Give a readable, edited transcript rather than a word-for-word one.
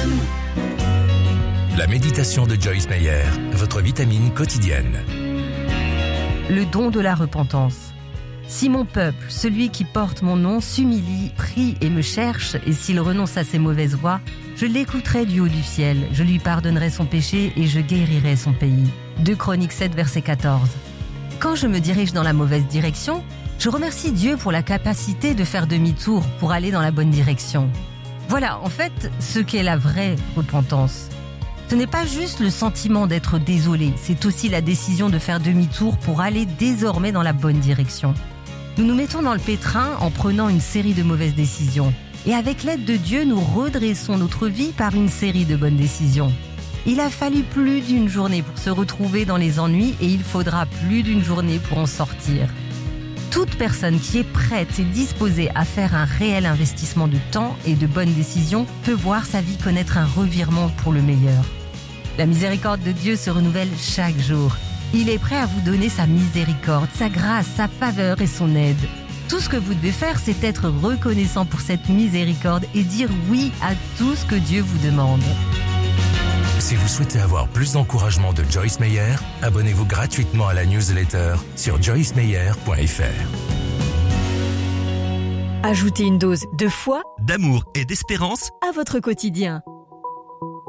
La méditation de Joyce Meyer, votre vitamine quotidienne. Le don de la repentance. Si mon peuple, celui qui porte mon nom, s'humilie, prie et me cherche, et s'il renonce à ses mauvaises voies, je l'écouterai du haut du ciel, je lui pardonnerai son péché et je guérirai son pays. 2 Chroniques 7, verset 14. Quand je me dirige dans la mauvaise direction, je remercie Dieu pour la capacité de faire demi-tour pour aller dans la bonne direction. Voilà, en fait, ce qu'est la vraie repentance. Ce n'est pas juste le sentiment d'être désolé, c'est aussi la décision de faire demi-tour pour aller désormais dans la bonne direction. Nous nous mettons dans le pétrin en prenant une série de mauvaises décisions. Et avec l'aide de Dieu, nous redressons notre vie par une série de bonnes décisions. Il a fallu plus d'une journée pour se retrouver dans les ennuis et il faudra plus d'une journée pour en sortir. Toute personne qui est prête et disposée à faire un réel investissement de temps et de bonnes décisions peut voir sa vie connaître un revirement pour le meilleur. La miséricorde de Dieu se renouvelle chaque jour. Il est prêt à vous donner sa miséricorde, sa grâce, sa faveur et son aide. Tout ce que vous devez faire, c'est être reconnaissant pour cette miséricorde et dire oui à tout ce que Dieu vous demande. Si vous souhaitez avoir plus d'encouragement de Joyce Meyer, abonnez-vous gratuitement à la newsletter sur joycemeyer.fr. Ajoutez une dose de foi, d'amour et d'espérance à votre quotidien.